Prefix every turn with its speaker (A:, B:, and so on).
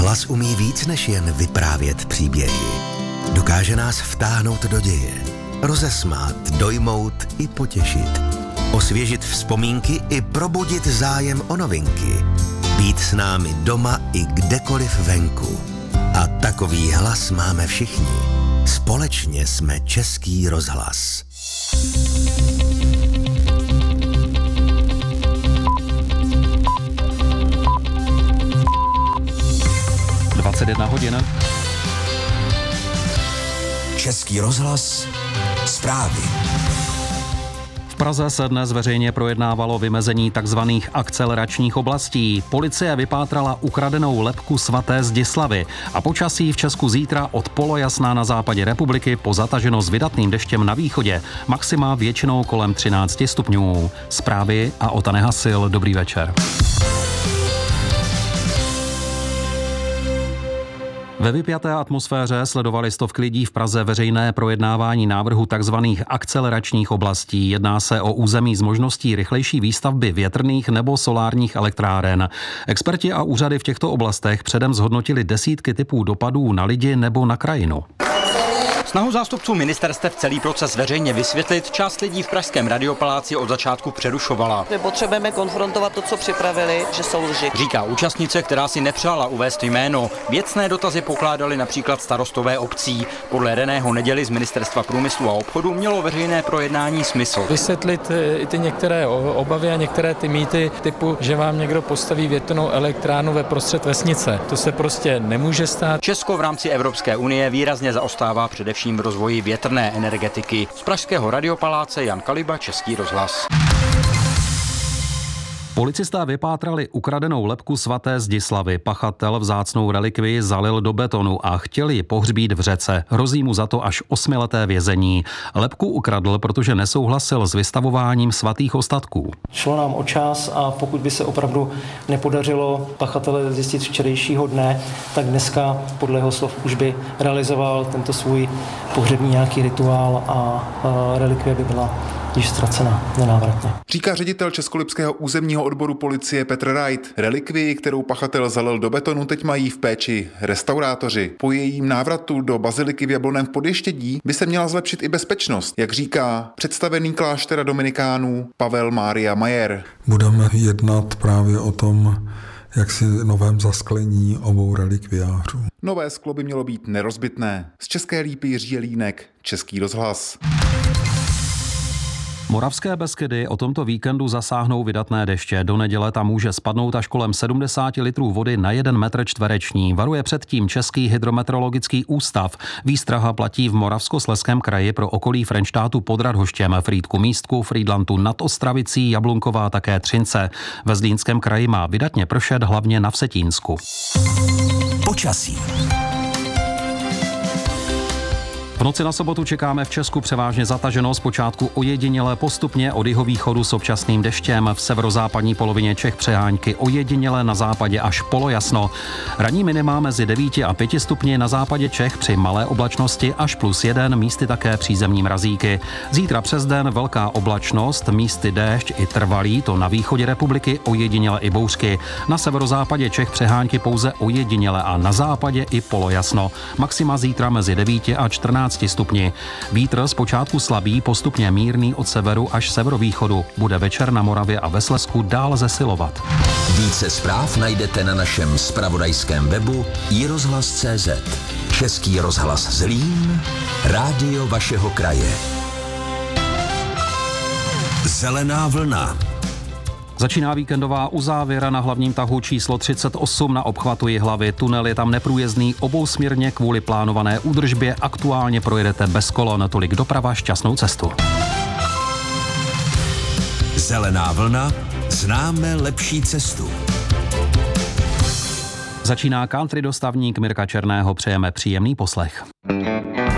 A: Rozhlas umí víc než jen vyprávět příběhy. Dokáže nás vtáhnout do děje, rozesmát, dojmout i potěšit, osvěžit vzpomínky i probudit zájem o novinky, být s námi doma i kdekoliv venku. A takový hlas máme všichni. Společně jsme Český rozhlas.
B: hodin.
A: Český rozhlas. Zprávy.
B: V Praze se dnes veřejně projednávalo vymezení tzv. Akceleračních oblastí. Policie vypátrala ukradenou lebku svaté Zdislavy a počasí v Česku zítra od polojasna na západě republiky po zataženo s vydatným deštěm na východě. Maxima většinou kolem 13 stupňů. Zprávy a Ota Nehasil. Dobrý večer. Ve vypjaté atmosféře sledovali stovky lidí v Praze veřejné projednávání návrhu tzv. Akceleračních oblastí. Jedná se o území s možností rychlejší výstavby větrných nebo solárních elektráren. Experti a úřady v těchto oblastech předem zhodnotili desítky typů dopadů na lidi nebo na krajinu.
C: Snahu zástupců ministerstev celý proces veřejně vysvětlit část lidí v pražském Radiopaláci od začátku přerušovala.
D: My potřebujeme konfrontovat to, co připravili, že jsou lži.
C: Říká účastnice, která si nepřála uvést jméno. Věcné dotazy pokládali například starostové obcí. Podle Reného Neděly z Ministerstva průmyslu a obchodu mělo veřejné projednání smysl.
E: Vysvětlit i ty některé obavy a některé ty mýty typu, že vám někdo postaví větrnou elektrárnu ve prostřed vesnice. To se prostě nemůže stát.
C: Česko v rámci Evropské unie výrazně zaostává především v rozvoji větrné energetiky. Z pražského Radiopaláce Jan Kaliba, Český rozhlas.
B: Policisté vypátrali ukradenou lebku svaté Zdislavy. Pachatel vzácnou relikvii zalil do betonu a chtěl ji pohřbít v řece. Hrozí mu za to až 8leté vězení. Lebku ukradl, protože nesouhlasil s vystavováním svatých ostatků.
F: Šlo nám o čas a pokud by se opravdu nepodařilo pachatele zjistit včerejšího dne, tak dneska podle jeho slov už by realizoval tento svůj pohřební nějaký rituál a relikvie by byla již ztracena nenávratně.
G: Říká ředitel Českolipského územního odboru policie Petr Wright. Relikvii, kterou pachatel zalil do betonu, teď mají v péči restaurátoři. Po jejím návratu do baziliky v Jablonném v Podještědí by se měla zlepšit i bezpečnost, jak říká představený kláštera dominikánů Pavel Mária Majer.
H: Budeme jednat právě o tom, jaksi novém zasklení obou relikviářů.
G: Nové sklo by mělo být nerozbitné. Z České Lípy Jiří Jelínek, Český rozhlas.
B: Moravské Beskydy o tomto víkendu zasáhnou vydatné deště. Do neděle tam může spadnout až kolem 70 litrů vody na 1 metr čtvereční. Varuje předtím Český hydrometeorologický ústav. Výstraha platí v Moravskoslezském kraji pro okolí Frenštátu pod Radhoštěm, Frýdku Místku, Frýdlantu nad Ostravicí, Jablunková a také Třince. Ve Zlínském kraji má vydatně pršet hlavně na Vsetínsku.
A: Počasí.
B: V noci na sobotu čekáme v Česku převážně zataženo, zpočátku ojediněle, postupně od jihovýchodu s občasným deštěm, v severozápadní polovině Čech přehánky ojediněle, na západě až polojasno. Ranní minima mezi 9 a 5 stupni, na západě Čech při malé oblačnosti až +1, místy také přízemní mrazíky. Zítra přes den velká oblačnost, místy déšť i trvalý, to na východě republiky ojediněle i bouřky. Na severozápadě Čech přehánky pouze ojediněle a na západě i polojasno. Maxima zítra mezi 9 a 14 stupni. Vítr zpočátku slabý, postupně mírný od severu až severovýchodu. Bude večer na Moravě a ve Slezsku dál zesilovat.
A: Více zpráv najdete na našem zpravodajském webu iRozhlas.cz. Český rozhlas Zlín, rádio vašeho kraje. Zelená vlna.
B: Začíná víkendová uzávěra na hlavním tahu číslo 38 na obchvatu Jihlavy. Tunel je tam neprůjezdný obousměrně kvůli plánované údržbě. Aktuálně projedete bez kolon. Tolik doprava, šťastnou cestu.
A: Zelená vlna. Známe lepší cestu.
B: Začíná country dostavník Mirka Černého. Přejeme příjemný poslech.